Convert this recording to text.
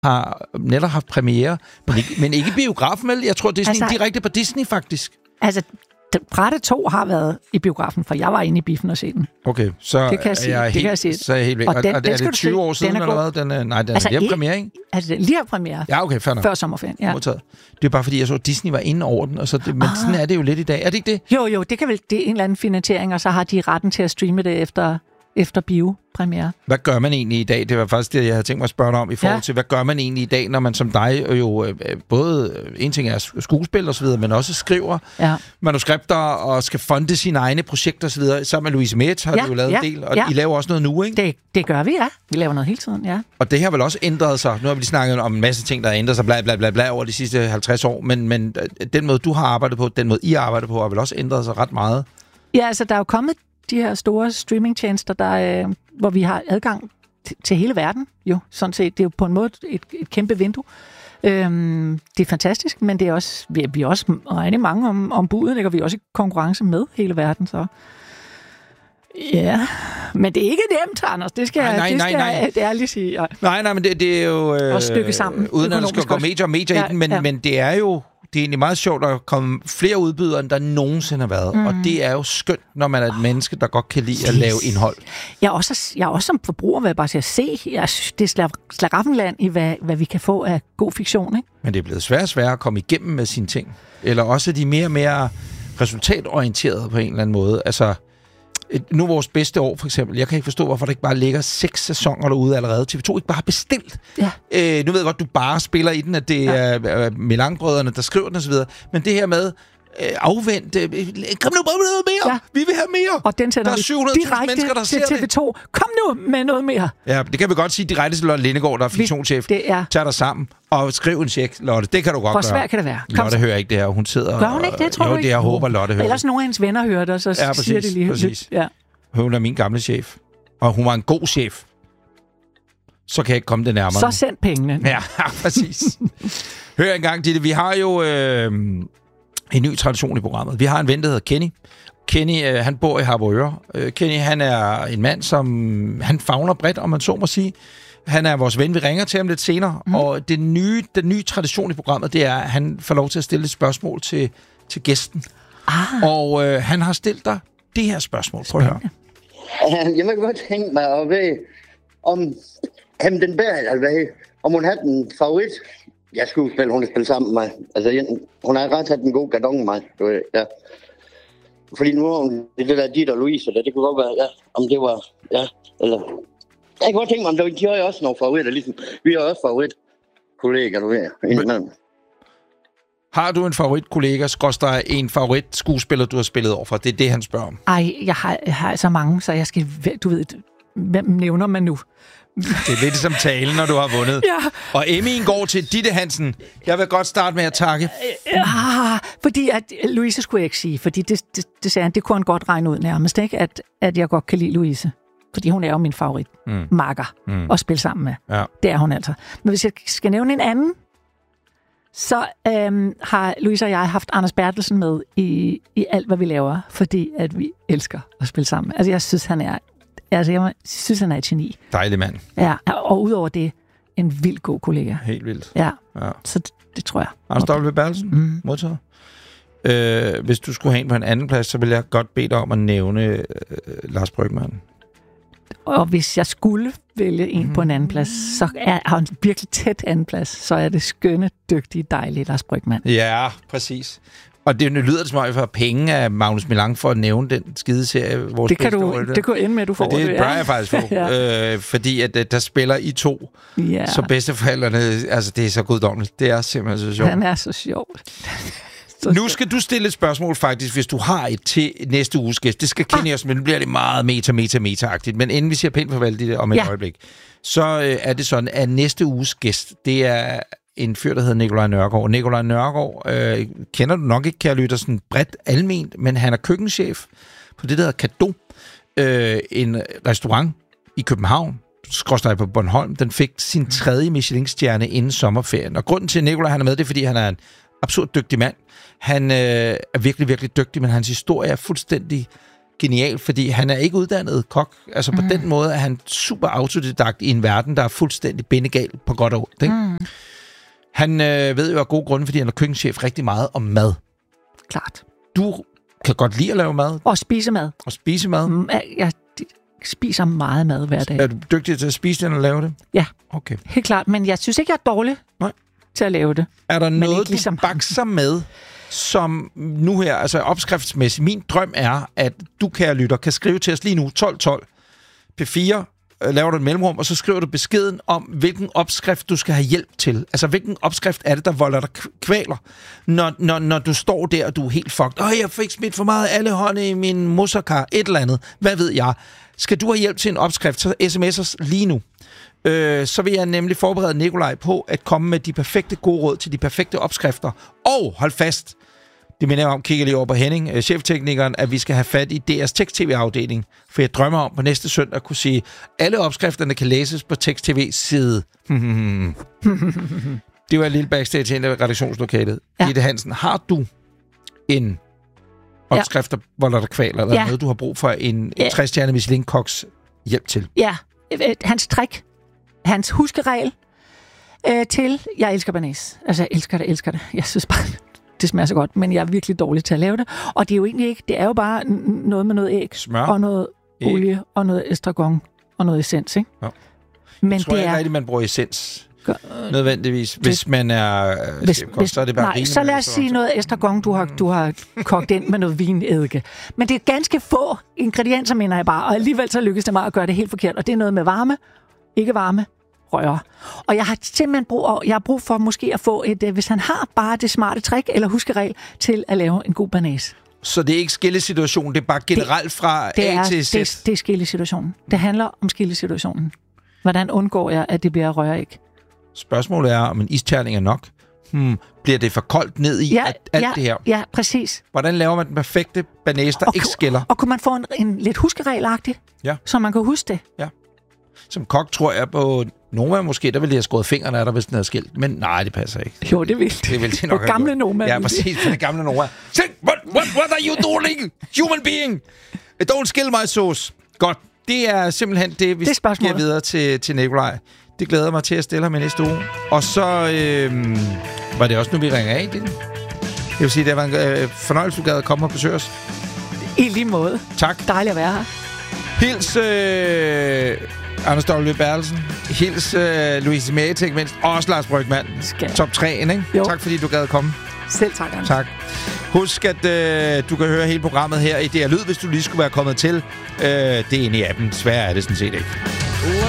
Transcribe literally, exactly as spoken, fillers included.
har netop haft premiere, men ikke, men ikke biografen, vel? Jeg tror, det er sådan altså, direkte på Disney, faktisk. Altså, Bratte to har været i biografen, for jeg var inde i biffen og se den. Okay, så det kan jeg sige. er jeg helt, det kan jeg sige. Så er jeg helt væk. Og, den, og er det tyve år siden, eller hvad? Den er, nej, den altså, er lige premiere, ikke? Altså, lige har premiere. Ja, okay, fair nok. Før sommerferien, ja. Modtaget. Det er bare fordi, jeg så, at Disney var inde over den, og så det, men ah. sådan er det jo lidt i dag. Er det ikke det? Jo, jo, det kan vel det er en eller anden finansiering, og så har de retten til at streame det efter... efter biopremiere. Hvad gør man egentlig i dag? Det var faktisk det, jeg havde tænkt mig at spørge dig om i forhold ja. til, hvad gør man egentlig i dag, når man som dig jo øh, både, en ting er skuespil og så videre, men også skriver ja. manuskripter og skal fonde sine egne projekter og så videre. Sammen med Louise Metz har ja, du jo lavet ja, en del, og ja. I laver også noget nu, ikke? Det, det gør vi, ja. Vi laver noget hele tiden, ja. Og det har vel også ændret sig. Nu har vi lige snakket om en masse ting, der har ændret sig bla, bla, bla, bla, over de sidste halvtreds år, men, men den måde, du har arbejdet på, den måde, I arbejder på, har vel også ændret sig ret meget? Ja, altså der er jo kommet de her store streamingtjenester, der, øh, hvor vi har adgang t- til hele verden. Jo, sådan set. Det er jo på en måde et, et kæmpe vindue. Øhm, det er fantastisk, men det er også, vi er, vi er også rigtig mange om, om budet, ikke? Og vi er også i konkurrence med hele verden, så... Ja, men det er ikke nemt, Anders. Det skal, nej, nej, det skal nej, nej. jeg ærligt sige. Ja. Nej, nej, men det, det er jo... Øh, og stykke sammen. Uden at der skal gå medier og medier ja, i den, men, ja. men det er jo... Det er egentlig meget sjovt at komme flere udbydere, end der nogensinde har været. Mm. Og det er jo skønt, når man er et menneske, der godt kan lide at lave indhold. Jeg er også, jeg er også som forbruger, vil jeg bare sige, at se. Jeg synes, det er slaraffenland i, hvad, hvad vi kan få af god fiktion, ikke? Men det er blevet svært og sværere at komme igennem med sine ting. Eller også de mere og mere resultatorienterede på en eller anden måde. Altså... Nu vores bedste år, for eksempel. Jeg kan ikke forstå, hvorfor der ikke bare ligger seks sæsoner derude allerede. T V to ikke bare har bestilt. Ja. Øh, nu ved jeg godt, du bare spiller i den, at det ja. er Melange-brødrene, der skriver den osv. Men det her med øh, afvent. Øh, kom nu bare med noget mere. Ja. Vi vil have mere. Og den der er syv hundrede tusind mennesker, der ser til T V to. Kom nu med noget mere. Ja, det kan vi godt sige direkte til Lotte Lindegård, der er fiktionschef. Det er. Tag dig sammen og skriv en check, Lotte. Det kan du godt Hvor gøre. Hvor svært kan det være? Kom Lotte hører ikke det her. Hun sidder... Gør hun ikke det, tror jo, du ikke? Det, jeg håber, Lotte hører. Ellers nogle af hendes venner hører det, så ja, præcis, siger det lige præcis. Ja. Hun er min gamle chef. Og hun var en god chef. Så kan jeg ikke komme det nærmere. Så send pengene. Ja, præcis. Hør engang, Ditte. Vi har jo øh, en ny tradition i programmet. Vi har en ven, der hedder Kenny. Kenny, øh, han bor i Harboøre. Øh, Kenny, han er en mand, som... Han favner bredt, om man så må sige. Han er vores ven. Vi ringer til ham lidt senere. Mm. Og det nye, den nye tradition i programmet, det er, at han får lov til at stille et spørgsmål til, til gæsten. Ah. Og øh, han har stillet dig det her spørgsmål. Prøv at høre. Jeg vil godt tænke mig at vide, om Hemme den Bær, eller hvad, om hun havde en favorit. Jeg skulle spille, hun har spillet sammen med mig. Altså, hun har ret haft en god gardon med mig. Du ved, ja. Fordi nu er hun det der dit og Louise, det, det kunne godt være, ja, om det var, ja, eller... Jeg kan godt tænke mig, om de har jo også nogle favoritter, ligesom vi har også favoritkollegaer, du ved, indimellem. Har du en favoritkollega, skråstreg en favoritskuespiller, du har spillet overfor? Det er det, han spørger om. Ej, jeg har, jeg har så mange, så jeg skal... Du ved, hvem nævner man nu? Det er lidt som talen, når du har vundet. Ja. Og Emmy'en går til Ditte Hansen. Jeg vil godt starte med at takke. Ja, fordi at Louise skulle jeg ikke sige, fordi det, det, det sagde han, det kunne han godt regne ud nærmest, ikke? At, at jeg godt kan lide Louise. Fordi hun er jo min favorit mm. makker mm. at spille sammen med. Ja. Det er hun altså. Men hvis jeg skal nævne en anden, så øhm, har Louise og jeg haft Anders Bertelsen med i, i alt, hvad vi laver, fordi at vi elsker at spille sammen. Altså, jeg synes, han er, altså, jeg synes, han er et geni. Dejlig mand. Ja, og udover det, en vild god kollega. Helt vildt. Ja, ja. Så det, det tror jeg. Anders W. Bertelsen, mm. modtaget. Øh, hvis du skulle have en på en anden plads, så vil jeg godt bede dig om at nævne øh, Lars Brygmann. Og hvis jeg skulle vælge en mm. på en anden plads, så er han virkelig tæt anden plads, så er det skønne, dygtige, dejlige Lars Brygmann. Ja, præcis. Og det lyder det som om, jeg får penge af Magnus Melange for at nævne den skide serie. Vores det kan du, det kan ende med, at du får det. Det bør jeg faktisk få. ja. øh, fordi at der spiller I to, ja. Så bedsteforældrene, altså det er så guddommeligt. Det er simpelthen så sjovt. Han er så sjov. Nu skal du stille et spørgsmål faktisk, hvis du har et til næste uges gæst. Det skal kende ah. os, men nu bliver det meget meta, meta, meta-agtigt. Men inden vi siger pænt farvel det om et ja. øjeblik, så øh, er det sådan, at næste uges gæst, det er en fyr, der hedder Nikolaj Nørgaard. Nikolaj Nørgaard øh, kender du nok ikke, kære lytter, sådan bredt alment, men han er køkkenchef på det, der hedder Cadeau. Øh, en restaurant i København, skråstreg på Bornholm. Den fik sin tredje Michelin-stjerne inden sommerferien. Og grunden til, at Nikolaj han er med, det er, fordi han er en absurd dygtig mand. Han øh, er virkelig, virkelig dygtig, men hans historie er fuldstændig genialt, fordi han er ikke uddannet kok. Altså, på mm. den måde er han super autodidakt i en verden, der er fuldstændig bindegal på godt og ondt, ikke? Mm. Han øh, ved jo af gode grunde, fordi han er køkkenchef rigtig meget om mad. Klart. Du kan godt lide at lave mad. Og spise mad. Og spise mad. Mm, jeg spiser meget mad hver dag. Er du dygtig til at spise det, og lave det? Ja, okay. Helt klart. Men jeg synes ikke, jeg er dårlig Nej. til at lave det. Er der noget, du ligesom bakser med, som nu her, altså opskriftsmæssigt, min drøm er, at du, kære lytter, kan skrive til os lige nu, tolv tolv, P fire, laver du et mellemrum, og så skriver du beskeden om, hvilken opskrift du skal have hjælp til. Altså, hvilken opskrift er det, der volder dig kvaler, når, når, når du står der, og du er helt fucked. Åh, jeg fik smidt for meget alle hånde i min moussaka, et eller andet. Hvad ved jeg? Skal du have hjælp til en opskrift, så sms os lige nu. Øh, så vil jeg nemlig forberede Nikolaj på at komme med de perfekte gode råd til de perfekte opskrifter. Og hold fast, det minder jeg om, kigger lige over på Henning, øh, chefteknikeren, at vi skal have fat i D R's tekst-tv-afdeling. For jeg drømmer om på næste søndag at kunne sige, alle opskrifterne kan læses på tekst-tv-side. Det var en lille backstage ind i redaktionslokalet. Ja. Gitte Hansen, har du en opskrift, der volder dig kvaler, eller ja. noget, du har brug for en ja. tres-stjerne Michelin-koks hjælp til? Ja, hans trick, hans huskeregel øh, til, jeg elsker banæs. Altså, jeg elsker det, elsker det. Jeg synes bare, det smager så godt, men jeg er virkelig dårlig til at lave det. Og det er jo egentlig ikke, det er jo bare noget med noget æg, smør, og noget æg. olie, og noget estragon, og noget essens, ikke? Ja. Men jeg tror det ikke er... rigtigt, man bruger essens. Nødvendigvis. Hvis det, man er hvis, chefkok, hvis, så er det bare nej, så lad os sige noget estragon, du har, du har kogt ind med noget vinedike. Men det er ganske få ingredienser, mener jeg bare, og alligevel så lykkes det mig at gøre det helt forkert. Og det er noget med varme, ikke varme, røre. Og jeg har simpelthen brug, jeg har brug for måske at få et, hvis han har bare det smarte trick eller huskeregel til at lave en god banæs. Så det er ikke skillesituationen, det er bare generelt det, fra det A er, til Z? Det, det er skillesituationen. Det handler om skillesituationen. Hvordan undgår jeg, at det bliver røræg? Spørgsmålet er, om en isterning er nok. Hmm, bliver det for koldt ned i ja, alt, alt ja, det her? Ja, præcis. Hvordan laver man den perfekte banæs, der og, ikke skiller? Og kunne man få en, en lidt huskeregelagtig, ja. så man kan huske det? Ja. Som kok tror jeg på Noma måske, der ville jeg have skåret fingrene af dig, hvis den havde skilt. Men nej, det passer ikke. Jo, det vil det. Vil det nok på gamle Noma. Ja, præcis, på det gamle Noma. What, what, what are you doing, human being? Don't skill my sauce. Godt. Det er simpelthen det, vi det giver videre til, til Nikolaj. Det glæder mig til at stille ham i næste uge. Og så øh, var det også nu, vi ringer af. Det. Jeg vil sige, det var en øh, fornøjelse, du gad at komme og besøge os. I lige måde. Tak. Dejligt at være her. Hils øh, Anders W. Bertelsen. Hils øh, Louise Meritek, ikke mindst. Og også Lars Brygmann. Top tre, ikke? Jo. Tak fordi du gad at komme. Selv tak, Anders. Tak. Husk, at øh, du kan høre hele programmet her i D R Lyd, hvis du lige skulle være kommet til. Øh, det er inde i appen. Sværere er det sådan set ikke.